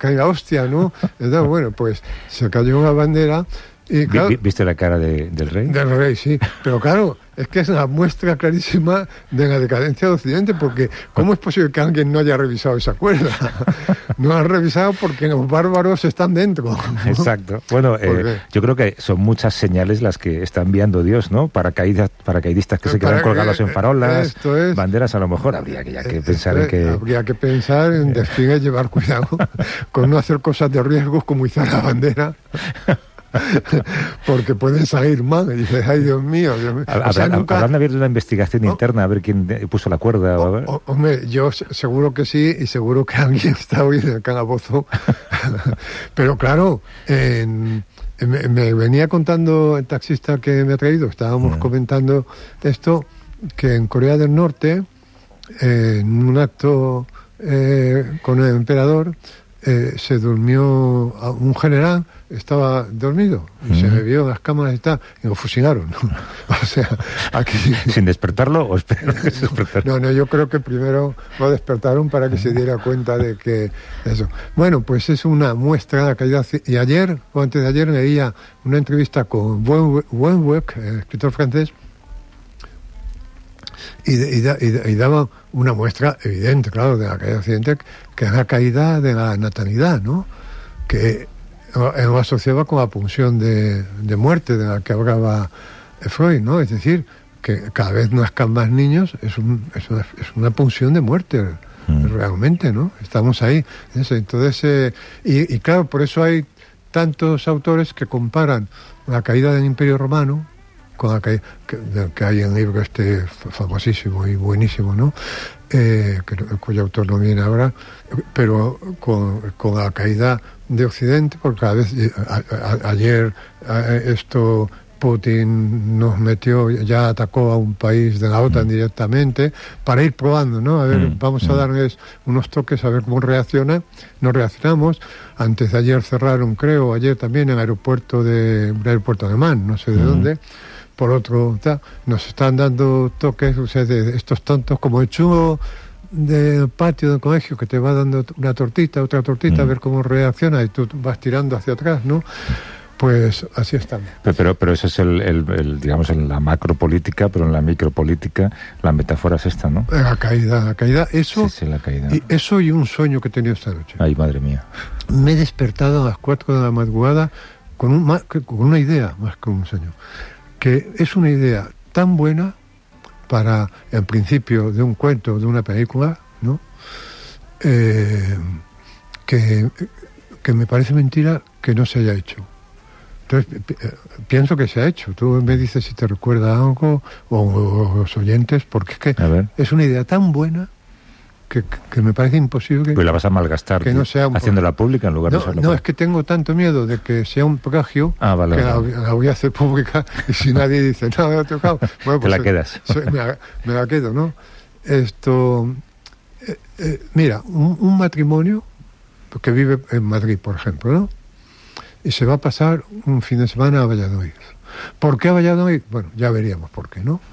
caiga hostia, ¿no? Entonces, bueno, pues se cayó una bandera. Y, claro, ¿Viste la cara del rey? Del rey, sí. Pero claro, es que es una muestra clarísima de la decadencia de Occidente, porque ¿cómo es posible que alguien no haya revisado esa cuerda? No han revisado porque los bárbaros están dentro, ¿no? Exacto. Bueno, yo creo que son muchas señales las que está enviando Dios, ¿no? Paracaidistas que se quedan colgados en farolas, banderas, a lo mejor habría que pensar en que... Habría que pensar en despliegue, llevar cuidado con no hacer cosas de riesgos como izar la bandera. Porque pueden salir mal y dices, ay Dios mío, Dios mío. ¿Habrán abierto una investigación interna a ver quién puso la cuerda? Hombre, yo seguro que sí, y seguro que alguien está hoy en el calabozo. Pero claro, me venía contando el taxista que me ha traído, estábamos comentando esto, que en Corea del Norte, en un acto con el emperador, se durmió un general, estaba dormido y se bebió en las cámaras y lo fusilaron. O sea, aquí... ¿Sin despertarlo o esperar que se despertara? No, yo creo que primero lo despertaron para que se diera cuenta de que eso. Bueno, pues es una muestra de la calidad. Y ayer, o antes de ayer, leía una entrevista con Wenweck, el escritor francés, y daba una muestra evidente, claro, de la caída occidental, que es la caída de la natalidad, ¿no? Que lo asociaba con la pulsión de muerte de la que hablaba Freud, ¿no? Es decir, que cada vez nazcan más niños es una pulsión de muerte, realmente, ¿no? Estamos ahí. Entonces, y claro, por eso hay tantos autores que comparan la caída del Imperio Romano con la caída que hay en el libro famosísimo y buenísimo, ¿no? Cuyo autor no viene ahora, pero con la caída de Occidente, porque cada vez ayer Putin nos metió, ya atacó a un país de la OTAN directamente, para ir probando, ¿no? A ver, vamos a darles unos toques a ver cómo reacciona. No reaccionamos. Antes de ayer cerraron, creo, ayer también en un aeropuerto alemán, no sé de dónde. Por otro, nos están dando toques, o sea, de estos tontos, como el chungo del patio del colegio que te va dando una tortita, otra tortita, a ver cómo reacciona y tú vas tirando hacia atrás, ¿no? Pues así estamos. Pero eso es digamos, en la macropolítica, pero en la micropolítica la metáfora es esta, ¿no? La caída, eso. Sí, la caída. Y eso y un sueño que he tenido esta noche. Ay, madre mía. Me he despertado a las 4 de la madrugada con una idea, más que un sueño. Que es una idea tan buena para el principio de un cuento, de una película, ¿no? Que me parece mentira que no se haya hecho. Entonces, pienso que se ha hecho. Tú me dices si te recuerda algo, o los oyentes, porque es que es una idea tan buena que me parece imposible. Pues la vas a malgastar que no sea haciéndola pública en lugar de hacerla. No, es que tengo tanto miedo de que sea un plagio que la voy a hacer pública y si nadie dice no, me ha tocado. Bueno, te la quedas. Me la quedo, ¿no? Mira, un matrimonio que vive en Madrid, por ejemplo, ¿no? Y se va a pasar un fin de semana a Valladolid. ¿Por qué a Valladolid? Bueno, ya veríamos por qué, ¿no?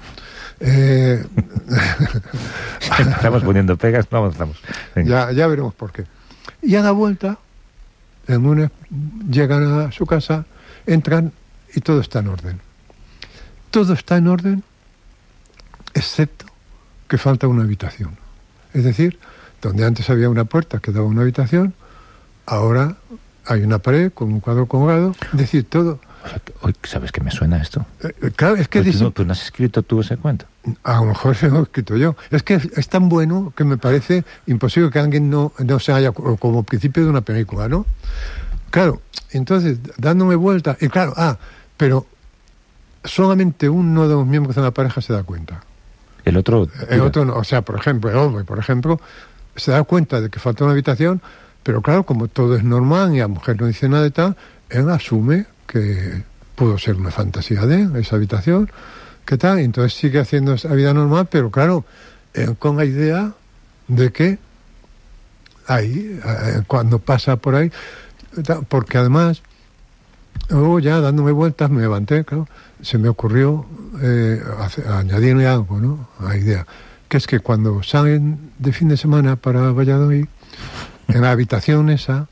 Estamos poniendo pegas, no avanzamos. Ya veremos por qué. Y a la vuelta, el lunes llegan a su casa, entran y todo está en orden. Todo está en orden, excepto que falta una habitación. Es decir, donde antes había una puerta que daba una habitación, ahora hay una pared con un cuadro colgado. Es decir, todo... ¿Sabes qué me suena esto? Claro, es que ¿Pero no has escrito tú ese cuento? A lo mejor se lo he escrito yo. Es que es tan bueno que me parece imposible que alguien no se haya... Como principio de una película, ¿no? Claro, entonces, dándome vuelta... Y claro, pero solamente uno de los miembros de la pareja se da cuenta. El otro no. O sea, por ejemplo, el hombre, se da cuenta de que falta una habitación, pero claro, como todo es normal y la mujer no dice nada de tal, él asume que pudo ser una fantasía de esa habitación, ¿qué tal? Y entonces sigue haciendo esa vida normal, pero claro, con la idea de que ahí, cuando pasa por ahí, porque además, luego ya dándome vueltas, me levanté, claro, se me ocurrió añadirle algo, ¿no? A la idea, que es que cuando salen de fin de semana para Valladolid, en la habitación esa,